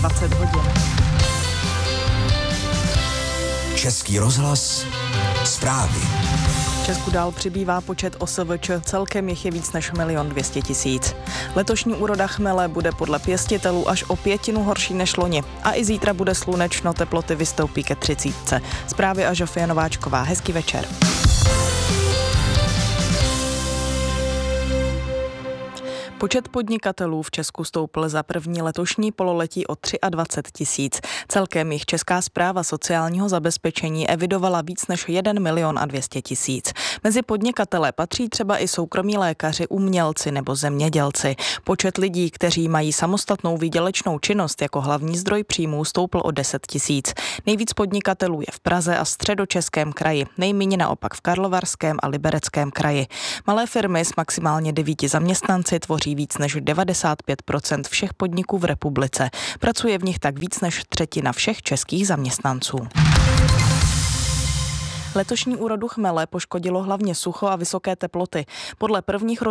20 hodin. Český rozhlas, zprávy. V Česku dál přibývá počet OSVČ, celkem jich je víc než 1 200 000. Letošní úroda chmele bude podle pěstitelů až o 1/5 horší než loni. A i zítra bude slunečno, teploty vystoupí ke 30. Zprávy a Žofie Nováčková. Hezký večer. Počet podnikatelů v Česku stoupl za první letošní pololetí o 23 000. Celkem jich Česká správa sociálního zabezpečení evidovala víc než 1 200 000. Mezi podnikatele patří třeba i soukromí lékaři, umělci nebo zemědělci. Počet lidí, kteří mají samostatnou výdělečnou činnost jako hlavní zdroj příjmů, stoupl o 10 000. Nejvíc podnikatelů je v Praze a Středočeském kraji, nejméně naopak v Karlovarském a Libereckém kraji. Malé firmy s maximálně 9 zaměstnanci tvoří víc než 95% všech podniků v republice. Pracuje v nich tak víc než 1/3 všech českých zaměstnanců. Letošní úrodu chmele poškodilo hlavně sucho a vysoké teploty. Podle prvních